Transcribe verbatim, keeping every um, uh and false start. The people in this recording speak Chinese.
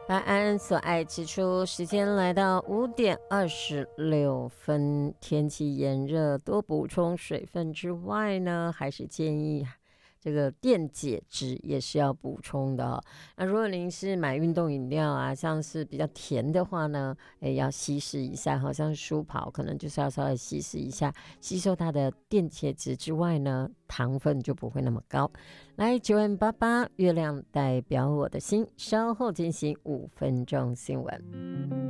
把安安所爱指出，时间来到五点二十六分。天气炎热，多补充水分之外呢，还是建议这个电解质也是要补充的哦。那如果您是买运动饮料啊，像是比较甜的话呢，哎，要稀释一下，好像是舒跑，可能就是要稍微稀释一下，吸收它的电解质之外呢，糖分就不会那么高。来，九 M 八八，月亮代表我的心，稍后进行五分钟新闻。